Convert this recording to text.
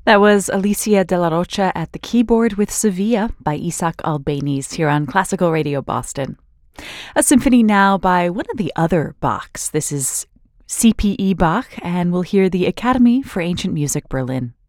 That was Alicia de la Rocha at the keyboard with Sevilla by Isaac Albéniz here on Classical Radio Boston. A symphony now by one of the other Bachs. This is C.P.E. Bach, and we'll hear the Academy for Ancient Music Berlin.